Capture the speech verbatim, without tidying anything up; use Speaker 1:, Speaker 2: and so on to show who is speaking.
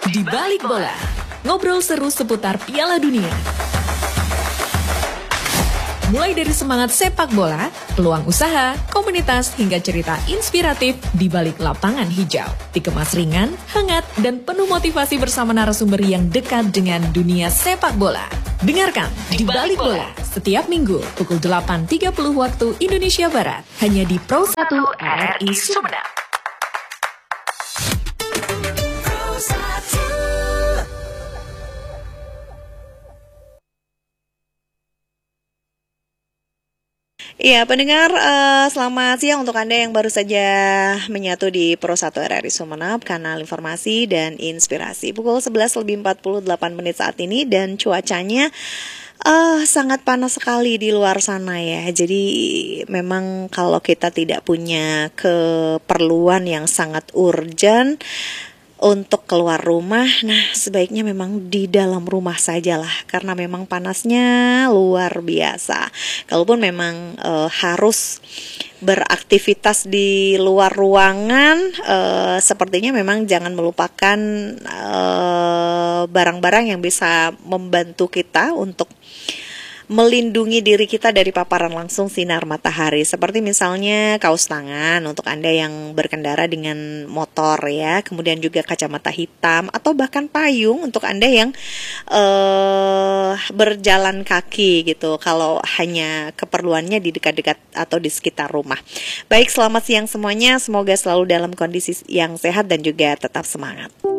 Speaker 1: Di Balik Bola, ngobrol seru seputar Piala Dunia. Mulai dari semangat sepak bola, peluang usaha, komunitas, hingga cerita inspiratif di balik lapangan hijau. Dikemas ringan, hangat, dan penuh motivasi bersama narasumber yang dekat dengan dunia sepak bola. Dengarkan Di Balik Bola setiap minggu pukul delapan tiga puluh waktu Indonesia Barat. Hanya di Pro satu R R I Sumedang.
Speaker 2: Iya, pendengar, uh, selamat siang untuk Anda yang baru saja menyatu di Pro satu R R I Sumeneb, kanal informasi dan inspirasi. Pukul sebelas lebih empat puluh delapan menit saat ini dan cuacanya uh, sangat panas sekali di luar sana ya. Jadi memang kalau kita tidak punya keperluan yang sangat urgent untuk keluar rumah, nah sebaiknya memang di dalam rumah sajalah, karena memang panasnya luar biasa. Kalaupun memang e, harus beraktivitas di luar ruangan, e, sepertinya memang jangan melupakan e, barang-barang yang bisa membantu kita untuk melindungi diri kita dari paparan langsung sinar matahari, seperti misalnya kaos tangan untuk Anda yang berkendara dengan motor ya, kemudian juga kacamata hitam atau bahkan payung untuk Anda yang uh, berjalan kaki gitu, kalau hanya keperluannya di dekat-dekat atau di sekitar rumah. Baik, selamat siang semuanya, semoga selalu dalam kondisi yang sehat dan juga tetap semangat.